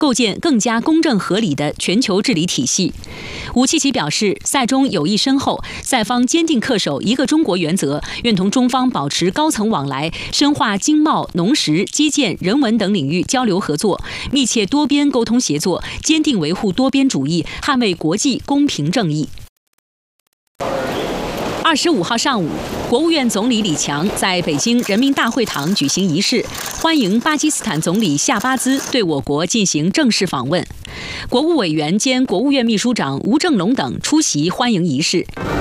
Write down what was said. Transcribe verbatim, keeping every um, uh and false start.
构建更加公正合理的全球治理体系。吴契奇表示，赛中友谊深厚，赛方坚定恪守一个中国原则，愿同中方保持高层往来，深化经贸、农食、基建、人文等领域交流合作，密切多边沟通协作，坚定维护多边主义，捍卫国际公平正义。二十五号上午，国务院总理李强在北京人民大会堂举行仪式，欢迎巴基斯坦总理夏巴兹对我国进行正式访问。国务委员兼国务院秘书长吴政龙等出席欢迎仪式。